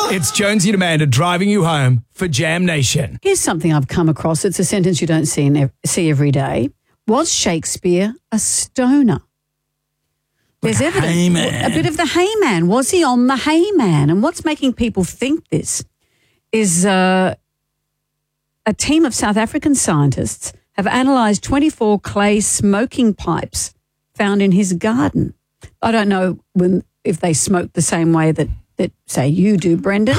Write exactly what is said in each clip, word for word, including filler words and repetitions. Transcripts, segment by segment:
It's Jonesy and Amanda driving you home for Jam Nation. Here's something I've come across. It's a sentence you don't see in, see every day. Was Shakespeare a stoner? There's Like a evidence. hayman. A bit of the hayman. Was he on the hayman? And what's making people think this is uh, a team of South African scientists have analysed twenty-four clay smoking pipes found in his garden. I don't know when if they smoke the same way that, that say, you do, Brendan.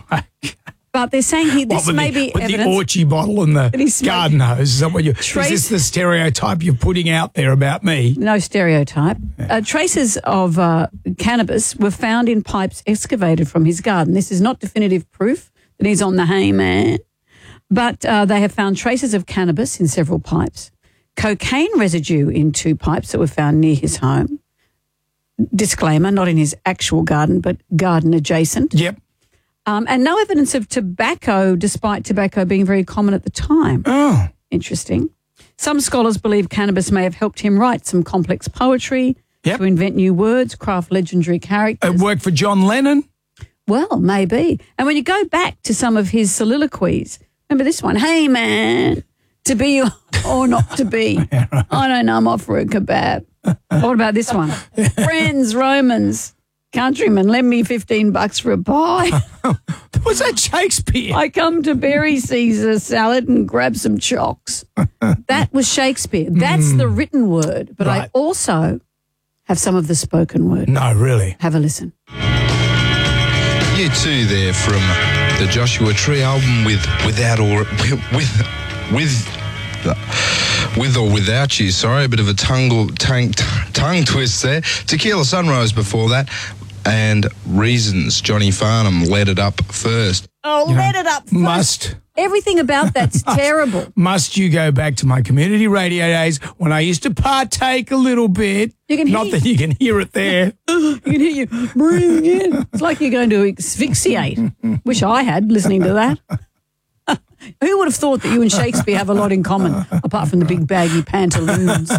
But they're saying he, this What, with may the, be with evidence. the orchie bottle and he the smoked- garden hose. Is that what you? Trace- Is this the stereotype you're putting out there about me? No stereotype. Uh, traces of uh, cannabis were found in pipes excavated from his garden. This is not definitive proof that he's on the hayman, but uh, they have found traces of cannabis in several pipes, cocaine residue in two pipes that were found near his home. Disclaimer, not in his actual garden, but garden adjacent. Yep. Um, and no evidence of tobacco, despite tobacco being very common at the time. Oh. Interesting. Some scholars believe cannabis may have helped him write some complex poetry, Yep. to invent new words, craft legendary characters. It worked for John Lennon. Well, maybe. And when you go back to some of his soliloquies, remember this one, hey, man, to be or not to be. I don't know, I'm off for a kebab. What about this one? Friends, Romans, countrymen, lend me fifteen bucks for a pie. Was that Shakespeare? I come to bury Caesar salad and grab some chocks. That was Shakespeare. That's the written word. But I Right. also have some of the spoken word. No, really. Have a listen. You too there from the Joshua Tree album with without or with with with or without you. Sorry, a bit of a tongue tongue, tongue twist there. Tequila Sunrise before that, and Reasons. Johnny Farnham led it up first. Oh, let it up first. Must. Everything about that's terrible. Must you go back to my community radio days when I used to partake a little bit? You can Not hear- that you can hear it there. You can hear you breathing in. It's like you're going to asphyxiate. Wish I had listening to that. Who would have thought that you and Shakespeare have a lot in common, apart from the big baggy pantaloons?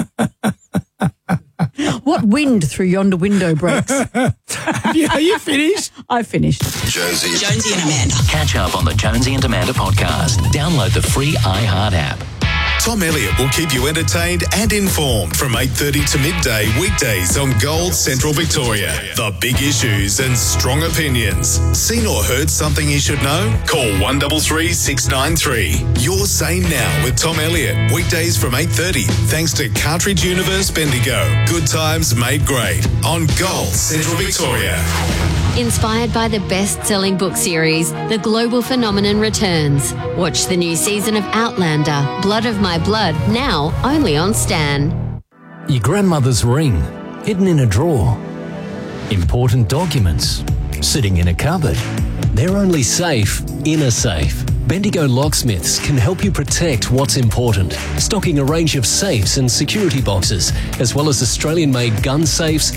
What wind through yonder window breaks? Are you, are you finished? I finished. Jonesy. Jonesy and Amanda. Catch up on the Jonesy and Amanda podcast. Download the free iHeart app. Tom Elliott will keep you entertained and informed from eight thirty to midday weekdays on Gold Central Victoria. The big issues and strong opinions. Seen or heard something you should know? Call one three three, six nine three. You're Sane Now with Tom Elliott. Weekdays from eight thirty. Thanks to Cartridge Universe Bendigo. Good times made great on Gold Central Victoria. Inspired by the best-selling book series, The Global Phenomenon returns. Watch the new season of Outlander, Blood of My Blood, now only on Stan. Your grandmother's ring, hidden in a drawer. Important documents, sitting in a cupboard. They're only safe in a safe. Bendigo Locksmiths can help you protect what's important, stocking a range of safes and security boxes, as well as Australian-made gun safes,